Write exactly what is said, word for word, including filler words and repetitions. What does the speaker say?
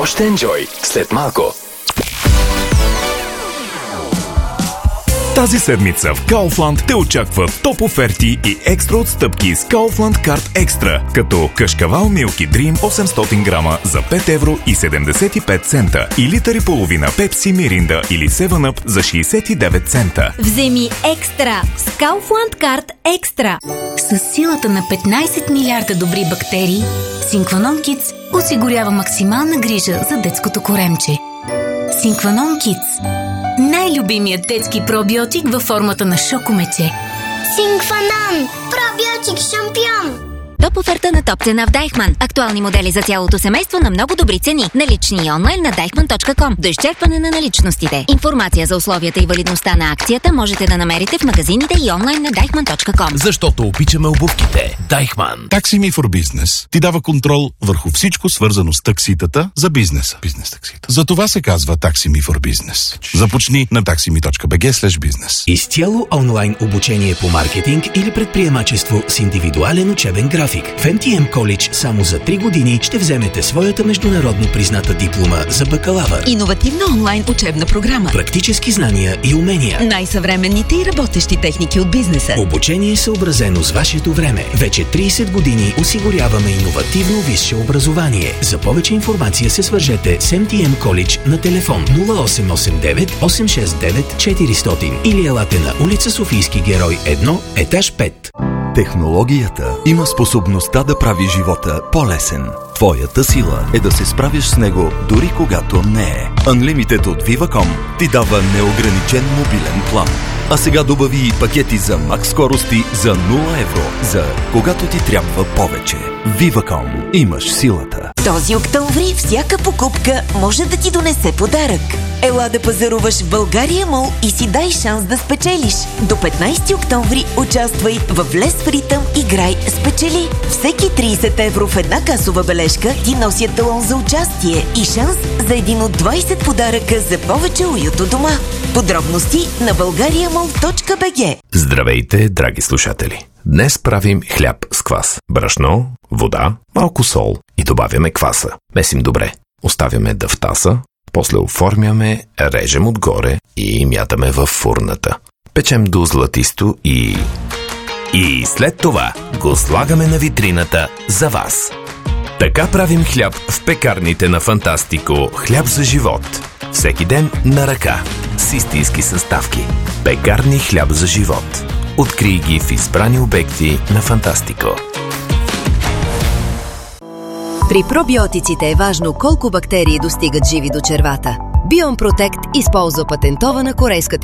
Още енджой след малко. Тази седмица в Kaufland те очакват топ оферти и екстра отстъпки с Kaufland Card Extra, като кашкавал Milky Dream осемстотин грама за пет евро и седемдесет и пет цента и литър и половина Pepsi, Mirinda или седем ъп за шейсет и девет цента. Вземи екстра с Kaufland Card Extra. С силата на петнайсет милиарда добри бактерии, Синкванон Kids осигурява максимална грижа за детското коремче. Синкванон Kids. Най-любимият детски пробиотик във формата на шокомече. Синкванон! Пробиотик шампион! Топ оферта на топ цена в Дайхман. Актуални модели за цялото семейство на много добри цени. Налични и онлайн на дайхман точка ком. До изчерпване на наличностите. Информация за условията и валидността на акцията можете да намерите в магазините и онлайн на дайхман точка ком. Защото обичаме обувките. Дайхман. Taxi Me for Business ти дава контрол върху всичко свързано с такситата за бизнеса. Бизнес таксита. За това се казва Taxi Me for Business. Започни на taxi точка би джи слеш бизнес. Изцяло онлайн обучение по маркетинг или предприемачество с индивидуален учебен график. В Ем Ти Ем College само за три години ще вземете своята международно призната диплома за бакалавър. Иновативна онлайн учебна програма. Практически знания и умения. Най-съвременните и работещи техники от бизнеса. Обучение съобразено с вашето време. Вече трийсет години осигуряваме иновативно висше образование. За повече информация се свържете с Ем Ти Ем College на телефон нула осем осем девет осем шест девет четиристотин или елате на улица Софийски герой едно, етаж пет. Технологията има способността да прави живота по-лесен. Твоята сила е да се справиш с него дори когато не е. Unlimited от Viva.com ти дава неограничен мобилен план. А сега добави и пакети за макс скорости за нула евро за когато ти трябва повече. Viva.com. Имаш силата. Този октомври всяка покупка може да ти донесе подарък. Ела да пазаруваш в България Мол и си дай шанс да спечелиш. До петнайсети октомври участвай в Влез в ритъм, играй, спечели. Всеки трийсет евро в една касова бележка ти носят талон за участие и шанс за един от двайсет подаръка за повече уют у дома. Подробности на българия мол точка би джи. Здравейте, драги слушатели! Днес правим хляб с квас. Брашно, вода, малко сол и добавяме кваса. Месим добре. Оставяме да втаса, после оформяме, режем отгоре и мятаме във фурната. Печем до златисто и... И след това го слагаме на витрината за вас. Така правим хляб в пекарните на Фантастико. Хляб за живот. Всеки ден на ръка. С истински съставки. Пекарни хляб за живот. Открий ги в избрани обекти на Фантастико. При пробиотиците е важно колко бактерии достигат живи до червата. Бион Протект използва патентована корейска